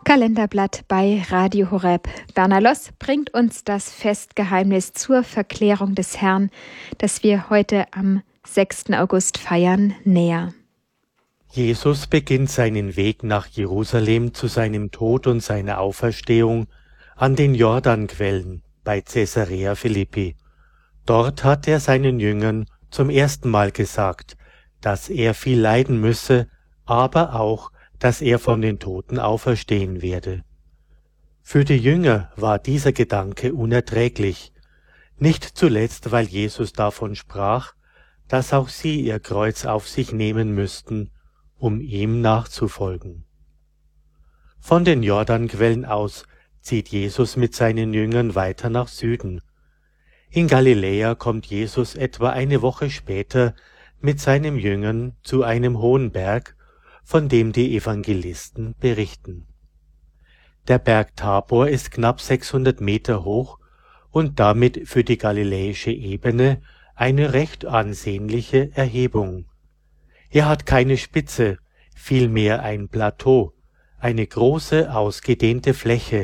Kalenderblatt bei Radio Horeb. Werner Loss bringt uns das Festgeheimnis zur Verklärung des Herrn, das wir heute am 6. August feiern, näher. Jesus beginnt seinen Weg nach Jerusalem zu seinem Tod und seiner Auferstehung an den Jordanquellen bei Caesarea Philippi. Dort hat er seinen Jüngern zum ersten Mal gesagt, dass er viel leiden müsse, aber auch, dass er von den Toten auferstehen werde. Für die Jünger war dieser Gedanke unerträglich, nicht zuletzt, weil Jesus davon sprach, dass auch sie ihr Kreuz auf sich nehmen müssten, um ihm nachzufolgen. Von den Jordanquellen aus zieht Jesus mit seinen Jüngern weiter nach Süden. In Galiläa kommt Jesus etwa eine Woche später mit seinen Jüngern zu einem hohen Berg, von dem die Evangelisten berichten. Der Berg Tabor ist knapp 600 Meter hoch und damit für die galiläische Ebene eine recht ansehnliche Erhebung. Er hat keine Spitze, vielmehr ein Plateau, eine große, ausgedehnte Fläche,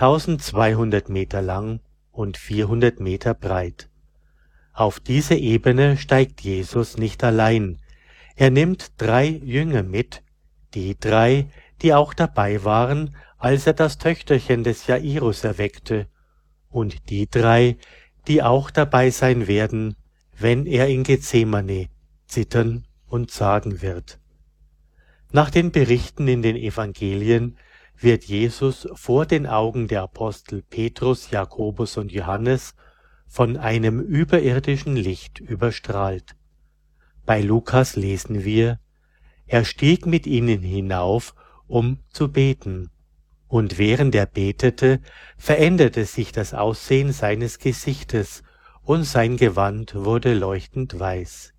1200 Meter lang und 400 Meter breit. Auf diese Ebene steigt Jesus nicht allein. Er nimmt 3 Jünger mit, die 3, die auch dabei waren, als er das Töchterchen des Jairus erweckte, und die 3, die auch dabei sein werden, wenn er in Gethsemane zittern und zagen wird. Nach den Berichten in den Evangelien wird Jesus vor den Augen der Apostel Petrus, Jakobus und Johannes von einem überirdischen Licht überstrahlt. Bei Lukas lesen wir: Er stieg mit ihnen hinauf, um zu beten, und während er betete, veränderte sich das Aussehen seines Gesichtes, und sein Gewand wurde leuchtend weiß.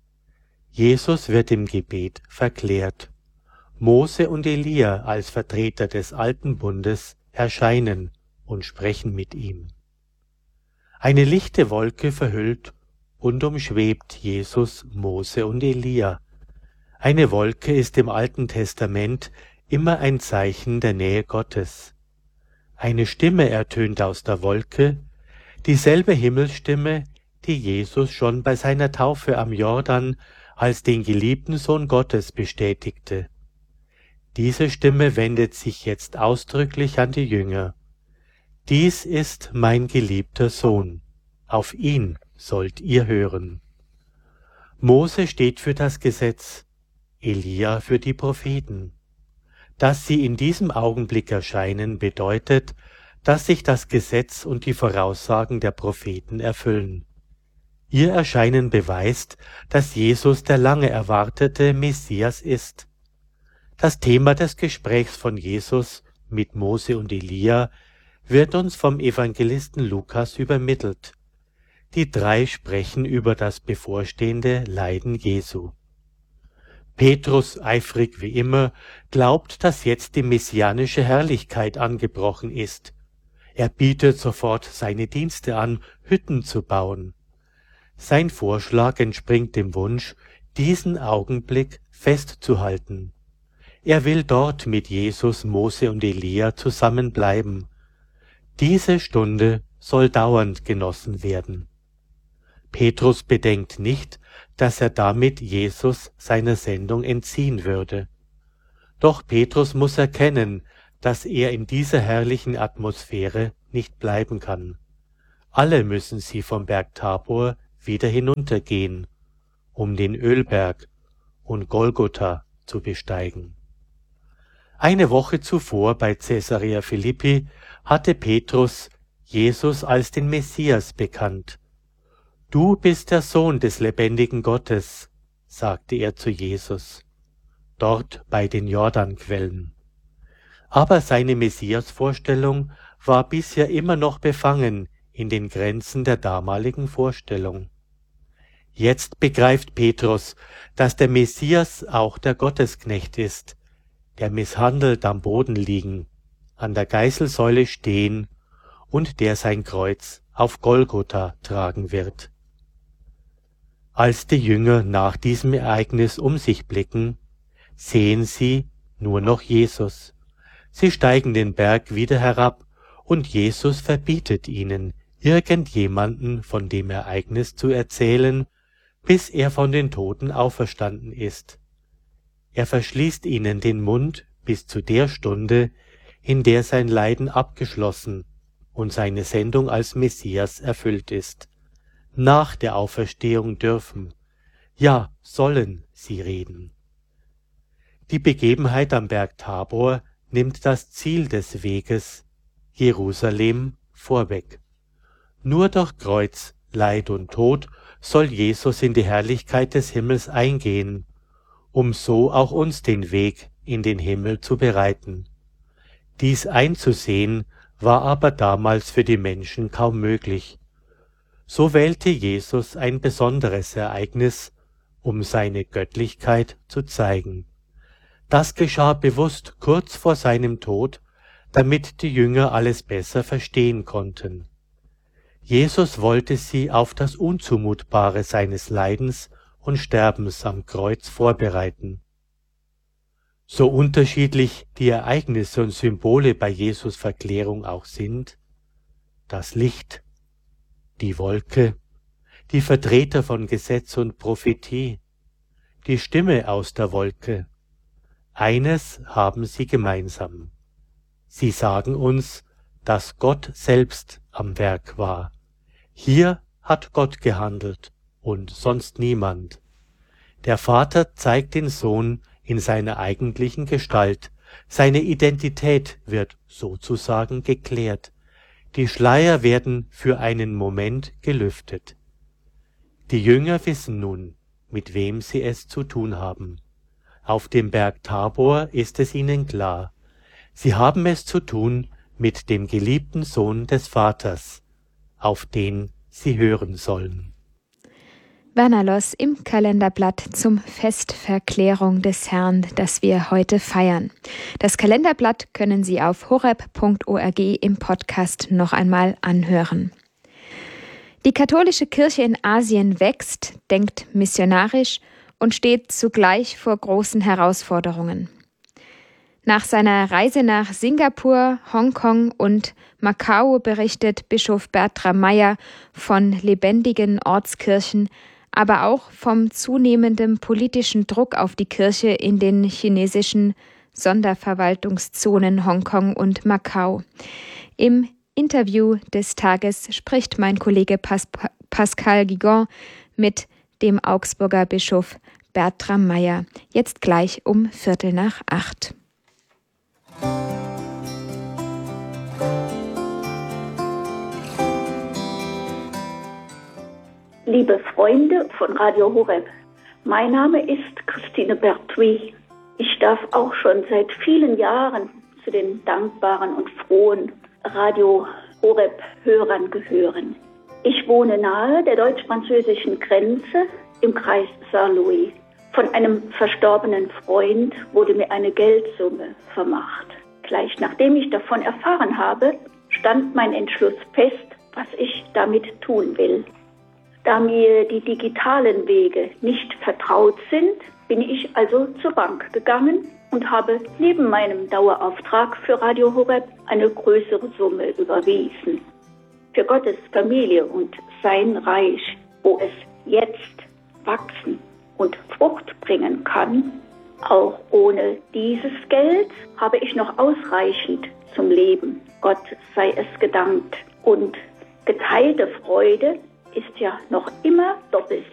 Jesus wird im Gebet verklärt. Mose und Elia als Vertreter des Alten Bundes erscheinen und sprechen mit ihm. Eine lichte Wolke verhüllt und umschwebt Jesus, Mose und Elia. Eine Wolke ist im Alten Testament immer ein Zeichen der Nähe Gottes. Eine Stimme ertönt aus der Wolke, dieselbe Himmelsstimme, die Jesus schon bei seiner Taufe am Jordan als den geliebten Sohn Gottes bestätigte. Diese Stimme wendet sich jetzt ausdrücklich an die Jünger. Dies ist mein geliebter Sohn, auf ihn sollt ihr hören. Mose steht für das Gesetz, Elia für die Propheten. Dass sie in diesem Augenblick erscheinen, bedeutet, dass sich das Gesetz und die Voraussagen der Propheten erfüllen. Ihr Erscheinen beweist, dass Jesus der lange erwartete Messias ist. Das Thema des Gesprächs von Jesus mit Mose und Elia wird uns vom Evangelisten Lukas übermittelt. Die 3 sprechen über das bevorstehende Leiden Jesu. Petrus, eifrig wie immer, glaubt, dass jetzt die messianische Herrlichkeit angebrochen ist. Er bietet sofort seine Dienste an, Hütten zu bauen. Sein Vorschlag entspringt dem Wunsch, diesen Augenblick festzuhalten. Er will dort mit Jesus, Mose und Elia zusammenbleiben. Diese Stunde soll dauernd genossen werden. Petrus bedenkt nicht, dass er damit Jesus seiner Sendung entziehen würde. Doch Petrus muss erkennen, dass er in dieser herrlichen Atmosphäre nicht bleiben kann. Alle müssen sie vom Berg Tabor wieder hinuntergehen, um den Ölberg und Golgotha zu besteigen. Eine Woche zuvor bei Caesarea Philippi hatte Petrus Jesus als den Messias bekannt. Du bist der Sohn des lebendigen Gottes, sagte er zu Jesus, dort bei den Jordanquellen. Aber seine Messiasvorstellung war bisher immer noch befangen in den Grenzen der damaligen Vorstellung. Jetzt begreift Petrus, dass der Messias auch der Gottesknecht ist, der misshandelt am Boden liegen, an der Geißelsäule stehen und der sein Kreuz auf Golgotha tragen wird. Als die Jünger nach diesem Ereignis um sich blicken, sehen sie nur noch Jesus. Sie steigen den Berg wieder herab, und Jesus verbietet ihnen, irgendjemanden von dem Ereignis zu erzählen, bis er von den Toten auferstanden ist. Er verschließt ihnen den Mund bis zu der Stunde, in der sein Leiden abgeschlossen und seine Sendung als Messias erfüllt ist. Nach der Auferstehung dürfen, ja sollen sie reden. Die Begebenheit am Berg Tabor nimmt das Ziel des Weges, Jerusalem, vorweg. Nur durch Kreuz, Leid und Tod soll Jesus in die Herrlichkeit des Himmels eingehen, um so auch uns den Weg in den Himmel zu bereiten. Dies einzusehen war aber damals für die Menschen kaum möglich. So wählte Jesus ein besonderes Ereignis, um seine Göttlichkeit zu zeigen. Das geschah bewusst kurz vor seinem Tod, damit die Jünger alles besser verstehen konnten. Jesus wollte sie auf das Unzumutbare seines Leidens und Sterbens am Kreuz vorbereiten. So unterschiedlich die Ereignisse und Symbole bei Jesus Verklärung auch sind, das Licht, die Wolke, die Vertreter von Gesetz und Prophetie, die Stimme aus der Wolke, eines haben sie gemeinsam. Sie sagen uns, dass Gott selbst am Werk war. Hier hat Gott gehandelt und sonst niemand. Der Vater zeigt den Sohn in seiner eigentlichen Gestalt. Seine Identität wird sozusagen geklärt. Die Schleier werden für einen Moment gelüftet. Die Jünger wissen nun, mit wem sie es zu tun haben. Auf dem Berg Tabor ist es ihnen klar. Sie haben es zu tun mit dem geliebten Sohn des Vaters, auf den sie hören sollen. Werner Loss im Kalenderblatt zum Fest Verklärung des Herrn, das wir heute feiern. Das Kalenderblatt können Sie auf horeb.org im Podcast noch einmal anhören. Die katholische Kirche in Asien wächst, denkt missionarisch und steht zugleich vor großen Herausforderungen. Nach seiner Reise nach Singapur, Hongkong und Macau berichtet Bischof Bertram Meyer von lebendigen Ortskirchen, aber auch vom zunehmenden politischen Druck auf die Kirche in den chinesischen Sonderverwaltungszonen Hongkong und Macau. Im Interview des Tages spricht mein Kollege Pascal Gigon mit dem Augsburger Bischof Bertram Meyer. Jetzt gleich um 7:45. Liebe Freunde von Radio Horeb, mein Name ist Christine Berthuis. Ich darf auch schon seit vielen Jahren zu den dankbaren und frohen Radio Horeb-Hörern gehören. Ich wohne nahe der deutsch-französischen Grenze im Kreis Saint-Louis. Von einem verstorbenen Freund wurde mir eine Geldsumme vermacht. Gleich nachdem ich davon erfahren habe, stand mein Entschluss fest, was ich damit tun will. Da mir die digitalen Wege nicht vertraut sind, bin ich also zur Bank gegangen und habe neben meinem Dauerauftrag für Radio Horeb eine größere Summe überwiesen. Für Gottes Familie und sein Reich, wo es jetzt wachsen und Frucht bringen kann, auch ohne dieses Geld habe ich noch ausreichend zum Leben. Gott sei es gedankt. Und geteilte Freude ist ja noch immer doppelt.